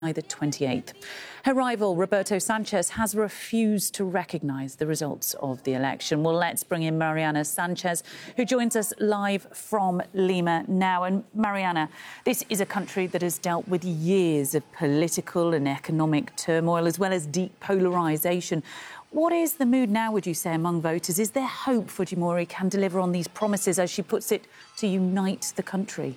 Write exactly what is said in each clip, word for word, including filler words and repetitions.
the twenty-eighth. Her rival, Roberto Sanchez, has refused to recognise the results of the election. Well, let's bring in Mariana Sanchez, who joins us live from Lima now. And Mariana, this is a country that has dealt with years of political and economic turmoil, as well as deep polarisation. What is the mood now, would you say, among voters? Is there hope Fujimori can deliver on these promises, as she puts it, to unite the country?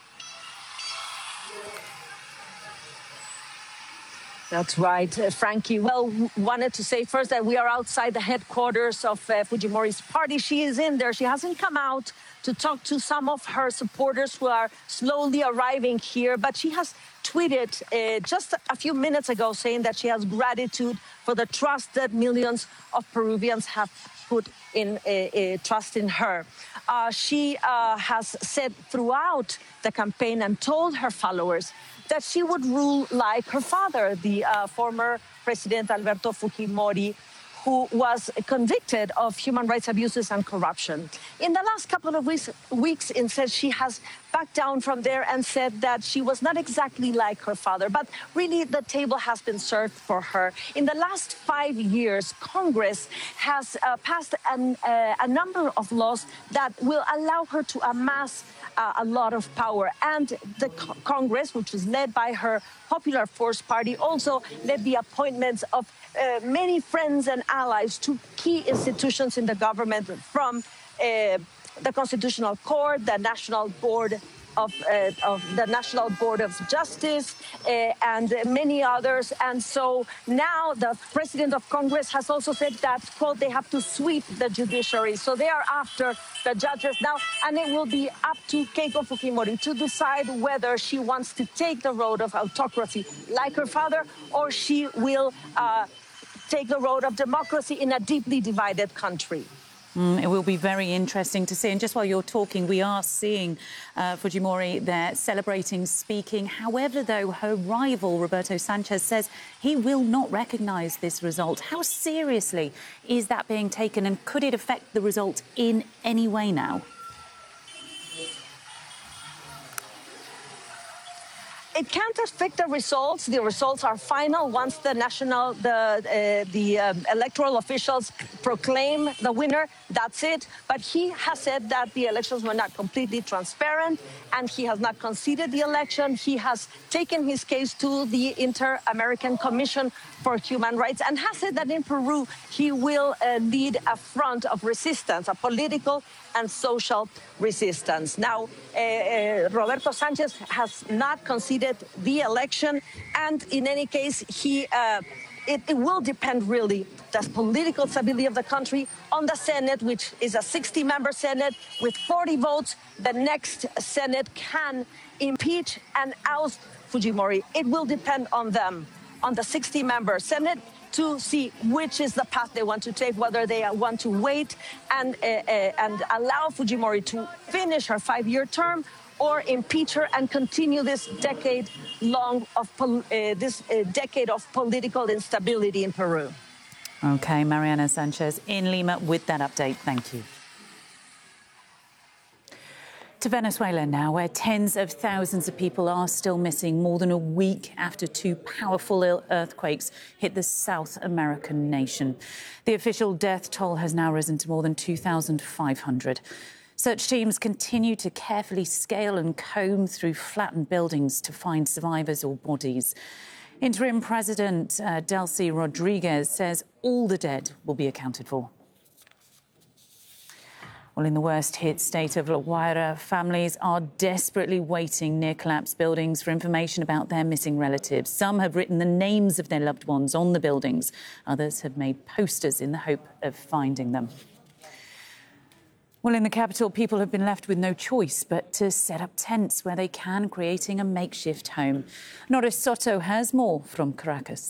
That's right, uh, Frankie. Well, wanted to say first that we are outside the headquarters of uh, Fujimori's party. She is in there. She hasn't come out to talk to some of her supporters who are slowly arriving here, but she has tweeted uh, just a few minutes ago saying that she has gratitude for the trust that millions of Peruvians have put in uh, uh, trust in her. Uh, she uh, has said throughout the campaign and told her followers that she would rule like her father, the uh, former President Alberto Fujimori, who was convicted of human rights abuses and corruption. In the last couple of weeks, weeks instead, she has backed down from there and said that she was not exactly like her father, but really the table has been served for her. In the last five years, Congress has uh, passed an, uh, a number of laws that will allow her to amass uh, a lot of power. And the co Congress, which was led by her Popular Force Party, also led the appointments of Uh, many friends and allies to key institutions in the government, from uh, the Constitutional Court, the National Board of, uh, of the National Board of Justice, uh, and many others. And so now the President of Congress has also said that, quote, they have to sweep the judiciary. So they are after the judges now, and it will be up to Keiko Fujimori to decide whether she wants to take the road of autocracy like her father, or she will uh, take the road of democracy in a deeply divided country. Mm, it will be very interesting to see. And just while you're talking, we are seeing uh, Fujimori there celebrating, speaking. However, though, her rival, Roberto Sanchez, says he will not recognise this result. How seriously is that being taken, and could it affect the result in any way now? It can't affect the results. The results are final once the national, the uh, the um, electoral officials proclaim the winner. That's it. But he has said that the elections were not completely transparent, and he has not conceded the election. He has taken his case to the Inter-American Commission for Human Rights, and has said that in Peru he will uh, lead a front of resistance, a political and social resistance. Now, uh, uh, Roberto Sanchez has not conceded the election, and in any case, he uh, it, it will depend really the political stability of the country on the Senate, which is a sixty member Senate with forty votes. The next Senate can impeach and oust Fujimori. It will depend on them, on the sixty member Senate, to see which is the path they want to take, whether they want to wait and, uh, uh, and allow Fujimori to finish her five-year term, or impeach her and continue this decade long of uh, this uh, decade of political instability in Peru. OK, Mariana Sanchez in Lima with that update. Thank you. To Venezuela now, where tens of thousands of people are still missing more than a week after two powerful earthquakes hit the South American nation. The official death toll has now risen to more than two thousand five hundred. Search teams continue to carefully scale and comb through flattened buildings to find survivors or bodies. Interim President uh, Delcy Rodriguez says all the dead will be accounted for. Well, in the worst-hit state of La Guaira, families are desperately waiting near collapsed buildings for information about their missing relatives. Some have written the names of their loved ones on the buildings. Others have made posters in the hope of finding them. Well, in the capital, people have been left with no choice but to set up tents where they can, creating a makeshift home. Norris Soto has more from Caracas.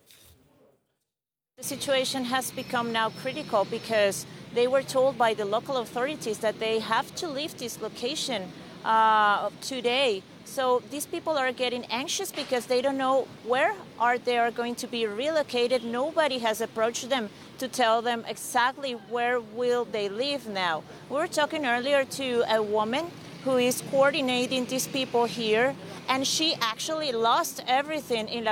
The situation has become now critical because they were told by the local authorities that they have to leave this location uh, today. So these people are getting anxious because they don't know where are they are going to be relocated. Nobody has approached them to tell them exactly where will they live now. We were talking earlier to a woman who is coordinating these people here, and she actually lost everything in La